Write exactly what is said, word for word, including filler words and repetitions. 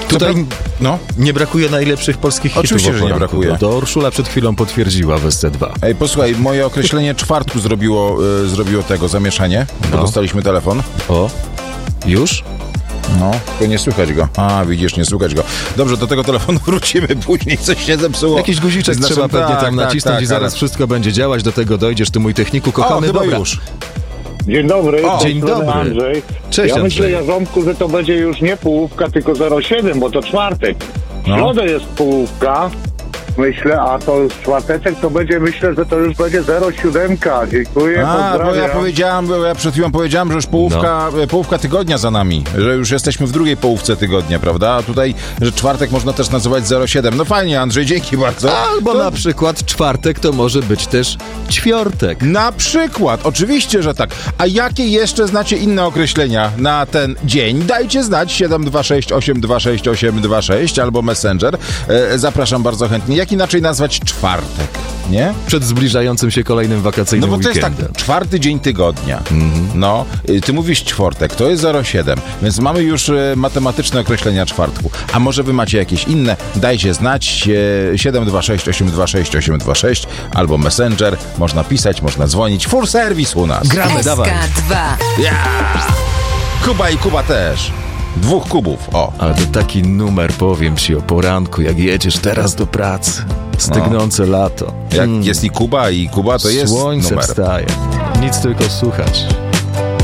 Tutaj no. nie brakuje najlepszych polskich hitów. Oczywiście, że nie brakuje. To Urszula przed chwilą potwierdziła w S C dwa. Ej, posłuchaj, moje określenie czwartku zrobiło, y, zrobiło tego zamieszanie, bo no. dostaliśmy telefon. O, już? No, tylko nie słychać go. A, widzisz, nie słychać go. Dobrze, do tego telefonu wrócimy później, coś się zepsuło. Jakiś guziczek Znaczy, trzeba pewnie tak, tam tak, nacisnąć tak, i zaraz ale... wszystko będzie działać. Do tego dojdziesz, ty mój techniku kochany. O, chyba Dobra. już. Dzień dobry. O, dzień dobry. Andrzej. Cześć, ja Andrzej. myślę, Jarząbku, że to będzie już nie połówka, tylko zero siedem, bo to czwartek. W No. środę jest połówka, myślę, a to już czwarteczek to będzie, myślę, że to już będzie zero siedem. Dziękuję, A, bo pozdrawiam. ja powiedziałem, bo ja przed chwilą powiedziałem, że już połówka, no. połówka tygodnia za nami, że już jesteśmy w drugiej połówce tygodnia, prawda? A tutaj, że czwartek można też nazywać zero siedem. No fajnie, Andrzej, dzięki bardzo. Albo to... na przykład czwartek to może być też ćwiortek. Na przykład, oczywiście, że tak. A jakie jeszcze znacie inne określenia na ten dzień? Dajcie znać siedem dwa sześć osiem dwa sześć osiem dwa sześć albo Messenger. E, zapraszam bardzo chętnie. Jak inaczej nazwać czwartek, nie? Przed zbliżającym się kolejnym wakacyjnym No bo to weekendem. jest tak, czwarty dzień tygodnia. Mm-hmm. No, y, ty mówisz czwartek, to jest zero siedem, więc mamy już y, matematyczne określenia czwartku. A może wy macie jakieś inne? Dajcie znać y, siedem dwa sześć osiem dwa sześć osiem dwa sześć albo Messenger. Można pisać, można dzwonić. Full service u nas. Gramy, dawaj. S K dwa. Yeah! Kuba i Kuba też. Dwóch kubów, o. Ale to taki numer, powiem ci, o poranku, jak jedziesz teraz do pracy. Stygnące no. lato. Jak mm. jest i Kuba i Kuba, to jest Słońce numer. wstaje. Nic tylko słuchać.